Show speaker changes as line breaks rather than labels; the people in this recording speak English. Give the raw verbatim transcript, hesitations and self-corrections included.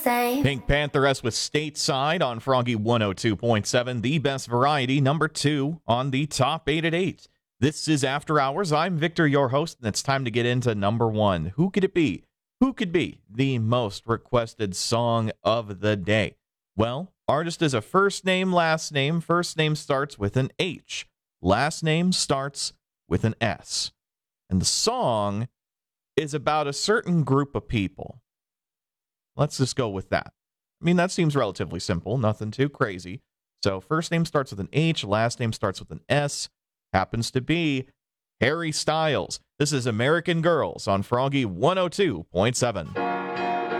same.
Pink Pantheress with Stateside on Froggy one oh two point seven, the best variety, number two on the top eight at eight. This is After Hours. I'm Victor, your host, and it's time to get into number one. Who could it be? Who could be the most requested song of the day? Well, artist is a first name, last name. First name starts with an H. Last name starts with an S. And the song is about a certain group of people. Let's just go with that. I mean, that seems relatively simple, nothing too crazy. So first name starts with an H, last name starts with an S, happens to be Harry Styles. This is American Girls on Froggy one oh two point seven.